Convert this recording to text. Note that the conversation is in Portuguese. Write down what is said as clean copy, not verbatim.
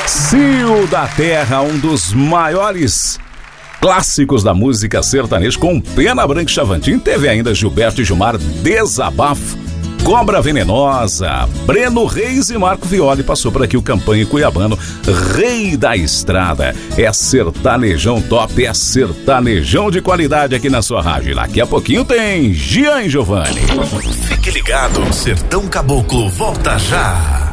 Cio da Terra, um dos maiores clássicos da música sertaneja, com Pena Branca e Chavantin. Teve ainda Gilberto e Gilmar, Desabafo, Cobra Venenosa, Breno Reis e Marco Violi. Passou por aqui o Campanha Cuiabano, Rei da Estrada. É sertanejão top, é sertanejão de qualidade aqui na sua rádio. Daqui a pouquinho tem Gian e Giovanni. Fique ligado, Sertão Caboclo volta já.